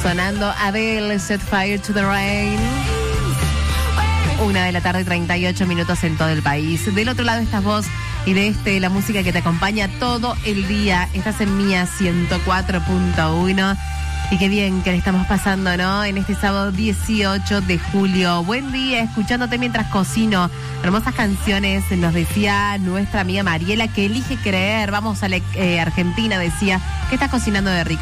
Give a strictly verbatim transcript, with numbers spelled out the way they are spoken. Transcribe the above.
Sonando Adele, Set Fire to the Rain. Una de la tarde, treinta y ocho minutos en todo el país. Del otro lado estás vos y de este la música que te acompaña todo el día. Estás en Mía ciento cuatro punto uno. Y qué bien que le estamos pasando, ¿no? En este sábado dieciocho de julio. Buen día, escuchándote mientras cocino. Hermosas canciones, nos decía nuestra amiga Mariela, que elige creer. Vamos a la eh, Argentina, decía. ¿Qué estás cocinando de rico?